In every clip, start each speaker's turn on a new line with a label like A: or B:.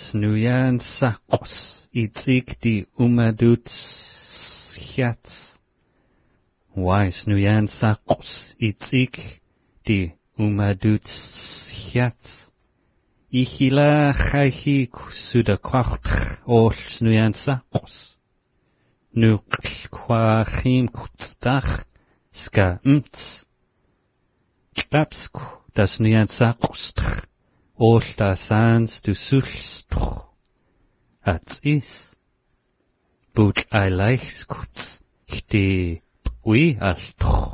A: Snuyan sakos itzig di umadut hiats. Why snuyan sakos itzig di umadut hiats. Ihila chaihi suda kwacht ol snuyan sakos. Nukl kwachim kutstach ska Klapsk das snuyan sakos. All da sans du sulstch. Ats is. But I likes kuts. Chdi ui altch.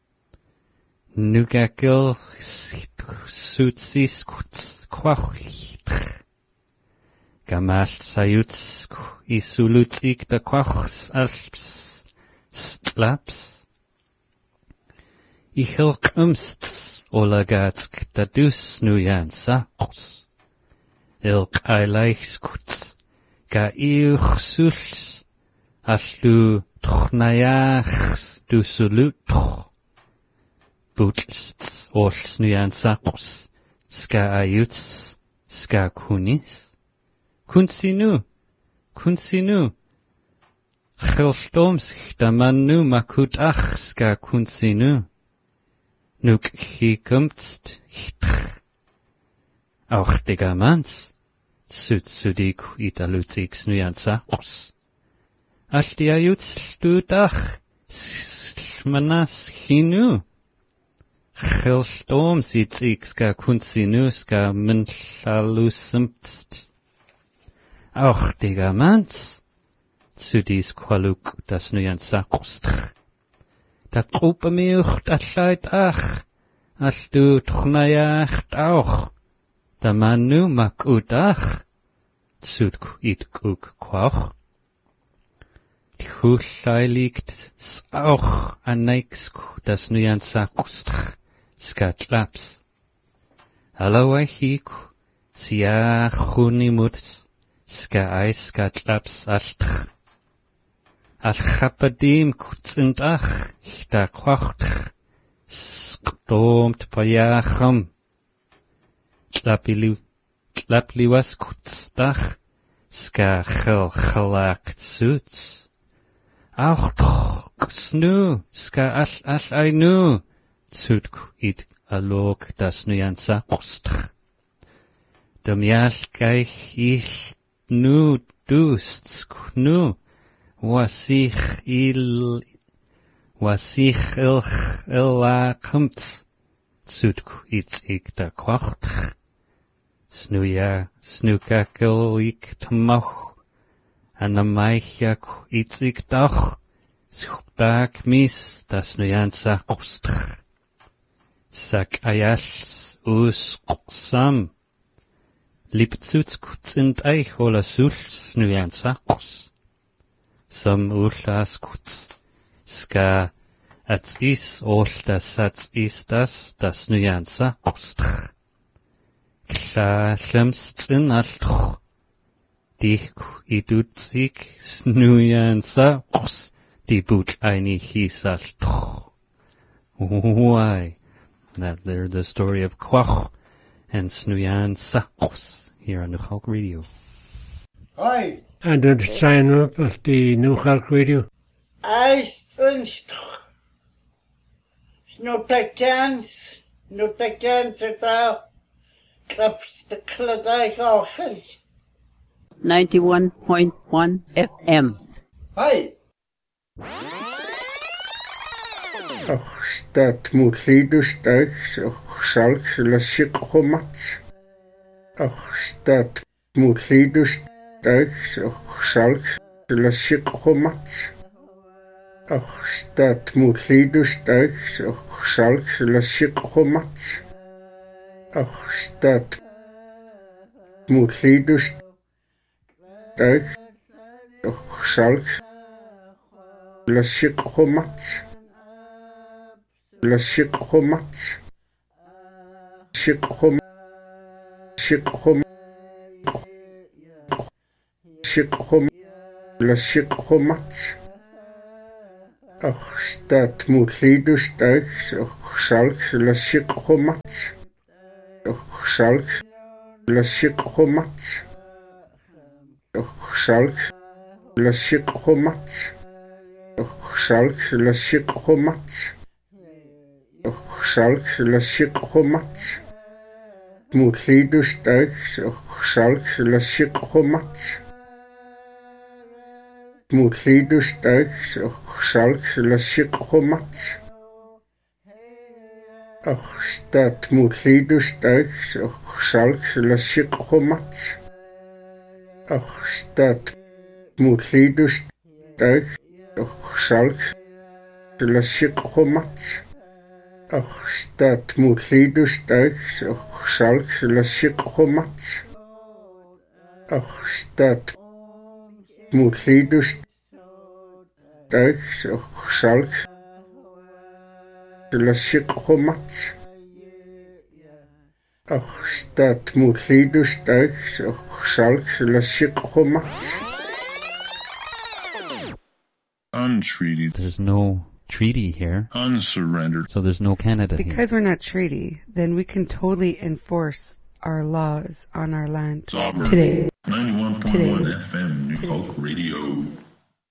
A: Nugagil sutsis kuts kwachitch. Gamalt sayutsk isulutsik da kwachs alps. Slaps. Ichilk Olagatsk da dus nuyan sakos. Ilk aileichskuts. Ga iuch suls. Allu tchnayachs du sulutch. Butlsts ols nuyan sakos. Ska ayuts. Ska kunis. Kunsinu. Chilstomsk da manu makutach ska kunsinu. Nuk hikumtst hittch. Auch digamans. Sudik italutsik snuyan sakos. Alti ayuts studach. Slmanas hinu. Chilstom sitsik ska kunsinu ska menchalusumtst. Auch digamans. Sudis kwaluk das snuyan sakostch. Da gruppe miucht allait ach, allu tchnayach auch, da manu makudach, tsudk itkuk kwach. Tchullai liegt auch aneixk das nuyan sakustch, skatlaps. Alawahik, siachunimut, ska eis skatlaps altch. Al-Chapadim kutzendach, da kwachtch, skdomt payacham. Tlapliwas kutzdach, ska chalakt suits. Auch snu, ska al-ainu, tsudk id alog das nuyan sakostch. Dumyal gaich il nu dustsk nu. Wasich ilch illa kumt. Tsudk itzig da kwachtch. Snukakil ik tmoch. Anamaichak itzig doch. Schubdak mis das nuyan sakostch. Sak ayals usqsam. Liptsutsk sind eich ola sults nuyan sakos. Som ullas kuts. Ska ats is oltas ats is das nuyan sakostch. Klallemstsin altch. Dich idutsik snuyan sakos. Di but eini his altch. Why? That they're the story of Kwach and Snuyan sakos here on Nuchalk Radio.
B: Hi.
C: And the sign up of the Nuchalk Radio.
B: I think Snupekans ita the Kladai Ochen.
D: 91.1 FM.
B: Hi.
E: Och stat mutlidus taiks och salks la sikhomat. Och stat mutlidus taiks och salks la sikhomat. Och stat mutlidus taiks och salks la sikhomat. Och stat mutlidus taiks och salks la sikhomat. La sikhomat. Sikhomat. La sikhomat. Och stat mutlidus taiks och salks la sikhomat. Och salks la sikhomat. Salk la sikhomat. Salk la sikhomat. Salk la sikhomat. Mutlidus teks salk la sikhomat. Mutlidus teks salk la sikhomat. Stat mutlidus teks salk la sikhomat. Stat mutlidus teks salk la sikhomat. Stat mutlidus teks salk la sikhomat. Stat mutlidus teks salk la sikhomat. Stat mutlidus teks salk la sikhomat.
F: Untreated.
A: There's no treaty here,
F: Unsurrendered.
A: so there's no Canada here.
G: Because we're not treaty, then we can totally enforce our laws on our land
F: Sovereign.
G: today.
F: 91.1
G: Today.
F: FM, New Hulk Radio.